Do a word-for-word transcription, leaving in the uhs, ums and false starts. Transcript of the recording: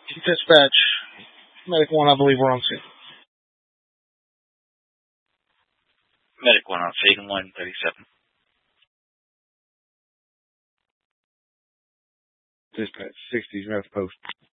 Dispatch. Medic one, I believe we're on scene. Medic one on scene, one thirty-seven. Dispatch, sixties, North Post.